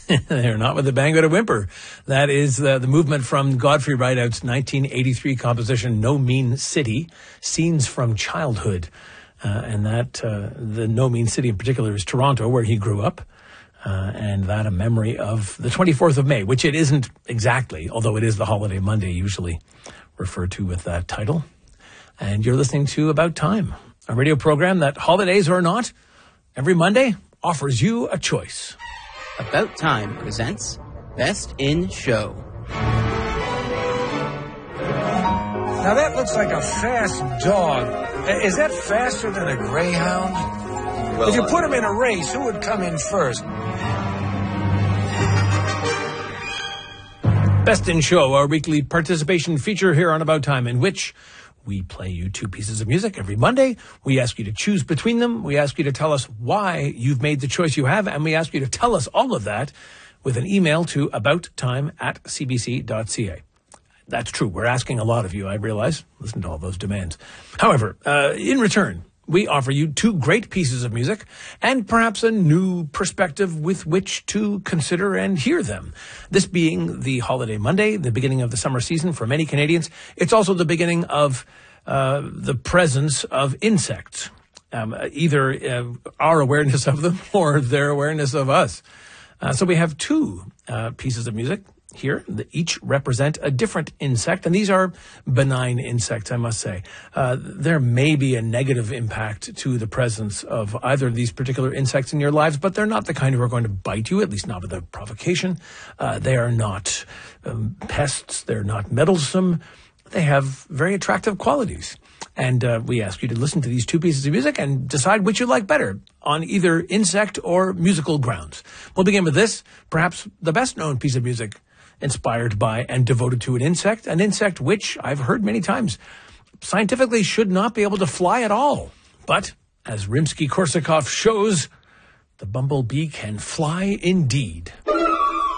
They're not with a bang but a whimper. That is the movement from Godfrey Rideout's 1983 composition, No Mean City, Scenes from Childhood. And that, the No Mean City in particular is Toronto, where he grew up. And that a memory of the 24th of May, which it isn't exactly, although it is the holiday Monday usually referred to with that title. And you're listening to About Time, a radio program that, holidays or not, every Monday offers you a choice. About Time presents Best in Show. Now that looks like a fast dog. Is that faster than a greyhound? Well, if you put him in a race, who would come in first? Best in Show, our weekly participation feature here on About Time, in which we play you two pieces of music every Monday. We ask you to choose between them. We ask you to tell us why you've made the choice you have. And we ask you to tell us all of that with an email to abouttime@cbc.ca. That's true. We're asking a lot of you, I realize. Listen to all those demands. However, in return, we offer you two great pieces of music and perhaps a new perspective with which to consider and hear them. This being the holiday Monday, the beginning of the summer season for many Canadians. It's also the beginning of the presence of insects, either our awareness of them or their awareness of us. So we have two pieces of music here that each represent a different insect, and these are benign insects, I must say. There may be a negative impact to the presence of either of these particular insects in your lives, but they're not the kind who are going to bite you, at least not with a provocation. They are not pests. They're not meddlesome. They have very attractive qualities. And we ask you to listen to these two pieces of music and decide which you like better on either insect or musical grounds. We'll begin with this, perhaps the best-known piece of music inspired by and devoted to an insect which, I've heard many times, scientifically should not be able to fly at all. But, as Rimsky-Korsakov shows, the bumblebee can fly indeed.